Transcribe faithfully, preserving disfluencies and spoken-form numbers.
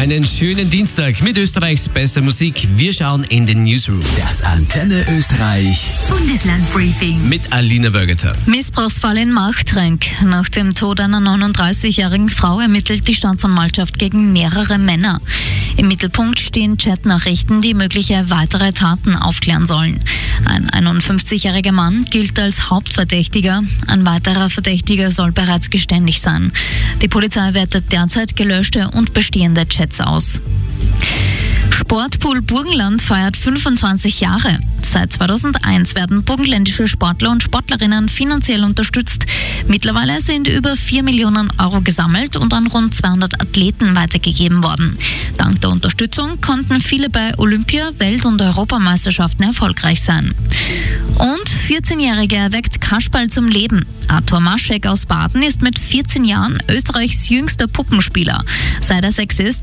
Einen schönen Dienstag mit Österreichs bester Musik. Wir schauen in den Newsroom. Das Antenne Österreich Bundesland-Briefing mit Alina Wögeter. Missbrauchsfall in Machtrenk. Nach dem Tod einer neununddreißigjährigen Frau ermittelt die Staatsanwaltschaft gegen mehrere Männer. Im Mittelpunkt stehen Chatnachrichten, die mögliche weitere Taten aufklären sollen. Ein einundfünfzigjähriger Mann gilt als Hauptverdächtiger. Ein weiterer Verdächtiger soll bereits geständig sein. Die Polizei wertet derzeit gelöschte und bestehende Chats aus. Sportpool Burgenland feiert fünfundzwanzig Jahre. Seit zweitausendeins werden burgenländische Sportler und Sportlerinnen finanziell unterstützt. Mittlerweile sind über vier Millionen Euro gesammelt und an rund zweihundert Athleten weitergegeben worden. Dank der Unterstützung konnten viele bei Olympia-, Welt- und Europameisterschaften erfolgreich sein. Und vierzehnjähriger erweckt Kasperl zum Leben. Arthur Maschek aus Baden ist mit vierzehn Jahren Österreichs jüngster Puppenspieler. Seit er sechs ist,